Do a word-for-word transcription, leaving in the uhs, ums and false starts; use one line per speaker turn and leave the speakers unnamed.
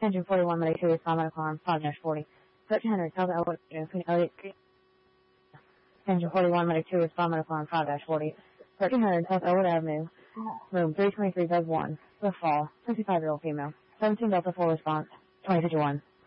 Engine forty-one, Medic two, respond medical arm, five forty. thirteen hundred, South Elwood, Elliott. Engine forty-one, Medic two, respond medical arm, five forty. thirteen hundred, South Elwood Avenue, room three twenty-three, bed one, the fall, fifty-five-year-old female. seventeen Delta four response, twenty fifty-one.